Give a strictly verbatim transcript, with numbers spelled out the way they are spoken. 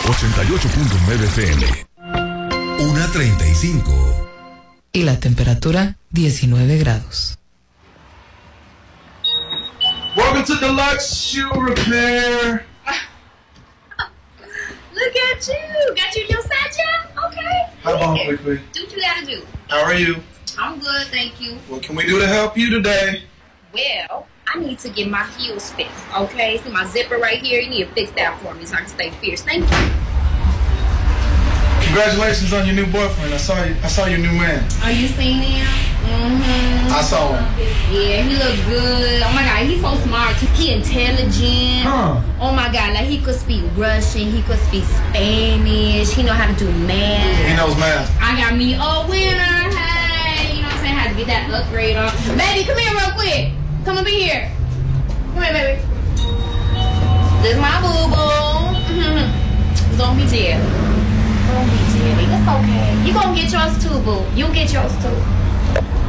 ochenta y ocho punto nueve F M. una treinta y cinco. Y la temperatura diecinueve grados. Welcome to Deluxe Shoe Repair. Look at you. Got you your side job? Okay. How about quickly? Do what you gotta do. How are you? I'm good, thank you. What can we do to help you today? Well, I need to get my heels fixed, okay? See my zipper right here? You need to fix that for me so I can stay fierce. Thank you. Congratulations on your new boyfriend. I saw you. I saw your new man. Are you seeing him? Mm-hmm. I saw him. Yeah, he look good. Oh my God, he's so smart. He intelligent. Huh. Oh my God, like he could speak Russian. He could speak Spanish. He know how to do math. He knows math. I got me a winner. Hey, you know what I'm saying? I had to get that upgrade on. Baby, come here real quick. Come over here. Come here, baby. This is my boo-boo. Don't be jelly. Don't be jelly. It's okay. You gonna get yours too, boo. You get yours too.